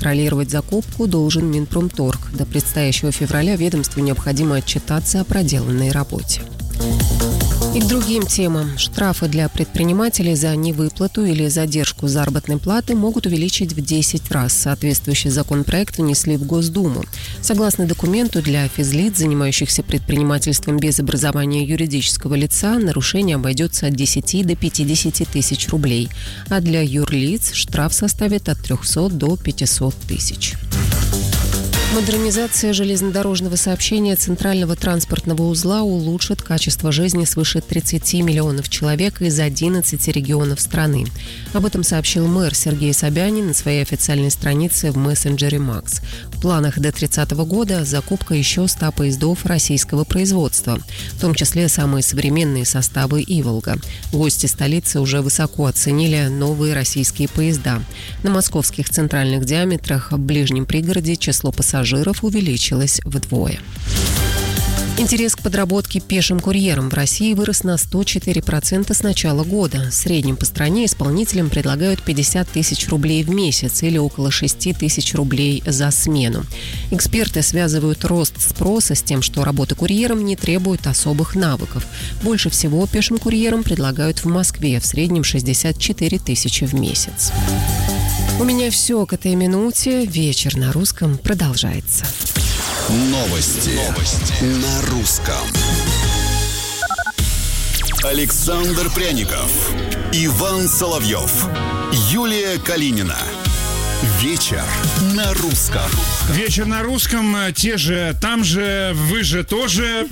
контролировать закупку должен Минпромторг. До предстоящего февраля ведомству необходимо отчитаться о проделанной работе. И к другим темам. Штрафы для предпринимателей за невыплату или задержку заработной платы могут увеличить в 10 раз. Соответствующий законопроект внесли в Госдуму. Согласно документу, для физлиц, занимающихся предпринимательством без образования юридического лица, нарушение обойдется от 10 до 50 тысяч рублей. А для юрлиц штраф составит от 300 до 500 тысяч. Модернизация железнодорожного сообщения центрального транспортного узла улучшит качество жизни свыше 30 миллионов человек из 11 регионов страны. Об этом сообщил мэр Сергей Собянин на своей официальной странице в мессенджере Макс. В планах до 30 года закупка еще 100 поездов российского производства, в том числе самые современные составы «Иволга». Гости столицы уже высоко оценили новые российские поезда. На московских центральных диаметрах в ближнем пригороде число пассажиров увеличилось вдвое. Интерес к подработке пешим курьером в России вырос на 104% с начала года. В среднем по стране исполнителям предлагают 50 тысяч рублей в месяц или около 6 тысяч рублей за смену. Эксперты связывают рост спроса с тем, что работа курьером не требует особых навыков. Больше всего пешим курьерам предлагают в Москве, в среднем 64 тысячи в месяц. У меня все к этой минуте. Вечер на русском продолжается. Новости на русском. Александр Пряников, Иван Соловьев, Юлия Калинина. Вечер на русском. Вечер на русском, те же, там же, вы же тоже.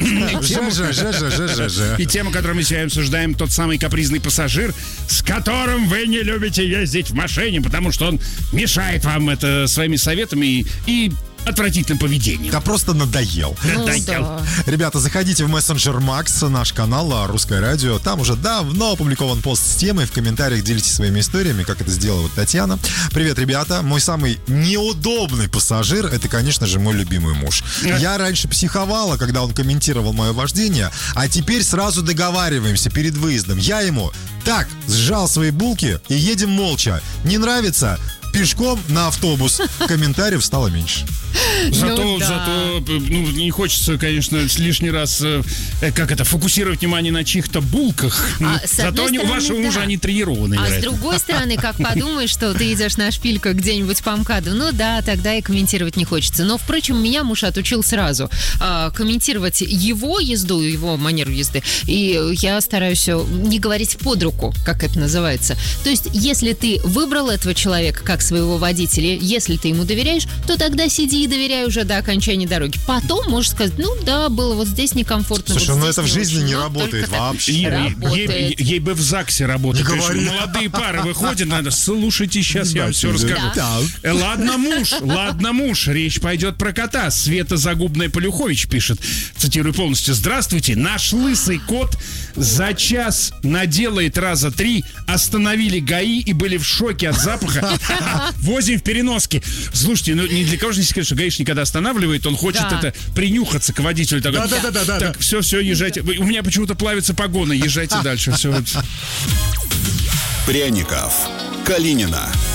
И тема, которую мы сегодня обсуждаем, тот самый капризный пассажир, с которым вы не любите ездить в машине, потому что он мешает вам это своими советами и отвратительным поведением. Да просто надоел. Да. Ребята, заходите в мессенджер Макс, наш канал «Русское радио». Там уже давно опубликован пост с темой. В комментариях делитесь своими историями, как это сделала вот Татьяна. Привет, ребята. Мой самый неудобный пассажир — это, конечно же, мой любимый муж. Я раньше психовала, когда он комментировал мое вождение, а теперь сразу договариваемся перед выездом. Я ему: так, сжал свои булки и едем молча. Не нравится? Пешком на автобус. Комментариев стало меньше. Зато не хочется, конечно, лишний раз фокусировать внимание на чьих-то булках. Зато у вашего мужа они тренированы. А с другой стороны, как подумаешь, что ты идешь на шпильках где-нибудь по МКАДу, тогда и комментировать не хочется. Но, впрочем, меня муж отучил сразу комментировать его езду, его манеру езды. И я стараюсь не говорить под руку, как это называется. То есть, если ты выбрал этого человека как своего водителя, если ты ему доверяешь, то тогда сиди и доверяй уже до окончания дороги. Потом можешь сказать: было вот здесь некомфортно. Слушай, вот это в жизни не работает вообще. Ей бы в ЗАГСе работать. Молодые пары выходят, надо: слушайте, сейчас я вам все расскажу. Ладно, муж, речь пойдет про кота. Света Загубная Полюхович пишет, цитирую полностью: здравствуйте, наш лысый кот за час наделает раза 3, остановили ГАИ и были в шоке от запаха. Возим в переноске. Слушайте, ни для кого же не секрет, что гаишник, когда останавливает, он хочет принюхаться к водителю. Так, все, езжайте. У меня почему-то плавятся погоны, езжайте дальше. Все. Пряников, Калинина.